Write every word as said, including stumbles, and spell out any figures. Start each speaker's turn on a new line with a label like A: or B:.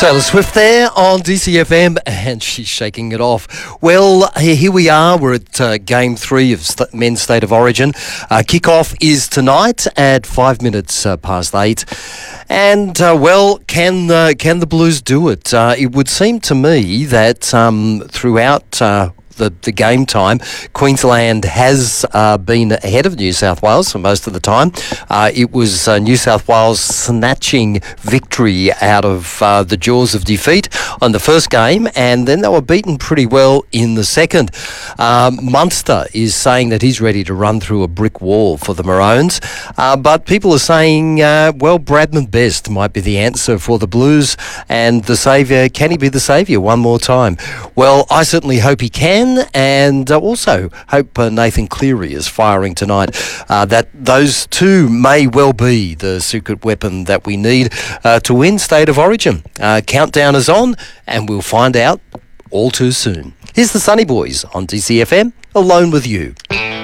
A: Taylor Swift there on D C F M, and she's shaking it off. Well, here we are. We're at uh, Game three of st- Men's State of Origin. Uh, Kick-off is tonight at five minutes uh, past eight. And, uh, well, can, uh, can the Blues do it? Uh, it would seem to me that um, throughout... Uh, The, the game time, Queensland has uh, been ahead of New South Wales for most of the time. Uh, it was uh, New South Wales snatching victory out of uh, the jaws of defeat on the first game, and then they were beaten pretty well in the second. Um, Munster is saying that he's ready to run through a brick wall for the Maroons, uh, but people are saying, uh, well, Bradman Best might be the answer for the Blues, and the saviour, can he be the saviour one more time? Well, I certainly hope he can. And uh, also hope uh, Nathan Cleary is firing tonight. Uh, that those two may well be the secret weapon that we need uh, to win State of Origin. Uh, countdown is on, and we'll find out all too soon. Here's the Sunny Boys on D C F M, Alone With You.